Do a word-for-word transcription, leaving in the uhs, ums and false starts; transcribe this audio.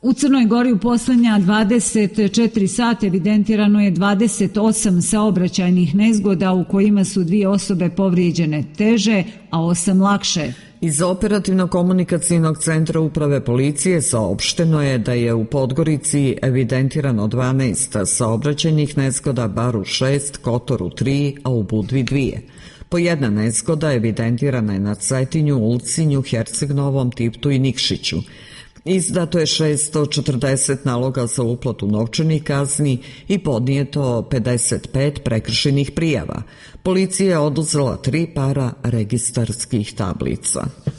U Crnoj Gori u poslednja dvadeset četiri sata evidentirano je dvadeset osam saobraćajnih nezgoda u kojima su dvije osobe povrijeđene teže, a osam lakše. Iz operativno-komunikacijnog centra uprave policije saopšteno je da je u Podgorici evidentirano dvanaest saobraćajnih nezgoda, Baru šest, Kotoru tri, a u Budvi dvije. Po jedna nezgoda evidentirana je na Cetinju, Ulcinju, Herceg-Novom, Tiptu i Nikšiću. Izdato je šesto četrdeset naloga za uplatu novčanih kazni i podnijeto pedeset pet prekršajnih prijava. Policija je oduzela tri para registarskih tablica.